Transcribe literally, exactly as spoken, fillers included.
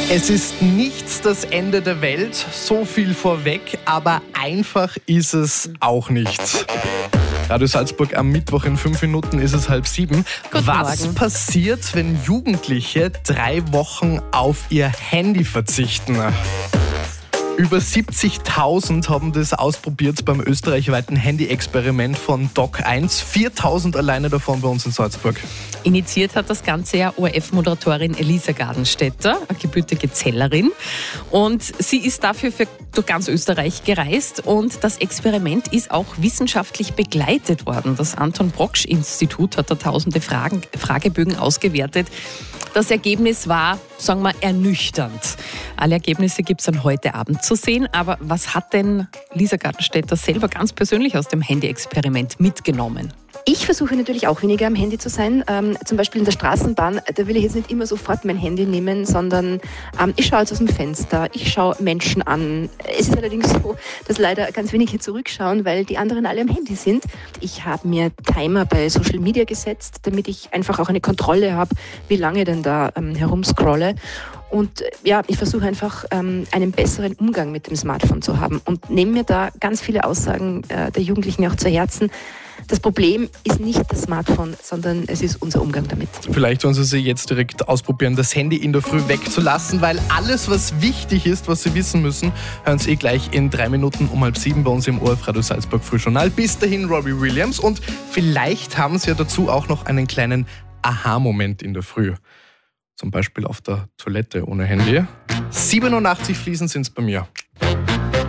Es ist nichts das Ende der Welt, so viel vorweg, aber einfach ist es auch nicht. Radio Salzburg am Mittwoch in fünf Minuten ist es halb sieben. Guten Was Morgen. passiert, wenn Jugendliche drei Wochen auf ihr Handy verzichten? Über siebzigtausend haben das ausprobiert beim österreichweiten Handy-Experiment von Doc eins. viertausend alleine davon bei uns in Salzburg. Initiiert hat das Ganze ja O R F-Moderatorin Elisa Gardenstädter, eine gebürtige Zellerin. Und sie ist dafür für, durch ganz Österreich gereist und das Experiment ist auch wissenschaftlich begleitet worden. Das Anton-Brocksch-Institut hat da tausende Fragen, Fragebögen ausgewertet. Das Ergebnis war, sagen wir, ernüchternd. Alle Ergebnisse gibt es dann heute Abend zu sehen. Aber was hat denn Lisa Gardenstädter selber ganz persönlich aus dem Handy-Experiment mitgenommen? Ich versuche natürlich auch weniger am Handy zu sein. Ähm, zum Beispiel in der Straßenbahn, da will ich jetzt nicht immer sofort mein Handy nehmen, sondern ähm, ich schaue jetzt aus dem Fenster, ich schaue Menschen an. Es ist allerdings so, dass leider ganz wenige zurückschauen, weil die anderen alle am Handy sind. Ich habe mir Timer bei Social Media gesetzt, damit ich einfach auch eine Kontrolle habe, wie lange ich denn da ähm, herumscrolle. Und äh, ja, ich versuche einfach ähm, einen besseren Umgang mit dem Smartphone zu haben und nehme mir da ganz viele Aussagen äh, der Jugendlichen auch zu Herzen. Das Problem ist nicht das Smartphone, sondern es ist unser Umgang damit. Vielleicht wollen Sie sich jetzt direkt ausprobieren, das Handy in der Früh wegzulassen, weil alles, was wichtig ist, was Sie wissen müssen, hören Sie eh gleich in drei Minuten um halb sieben bei uns im O R F Radio Salzburg Frühjournal. Bis dahin Robbie Williams und vielleicht haben Sie ja dazu auch noch einen kleinen Aha-Moment in der Früh. Zum Beispiel auf der Toilette ohne Handy. siebenundachtzig Fliesen sind es bei mir.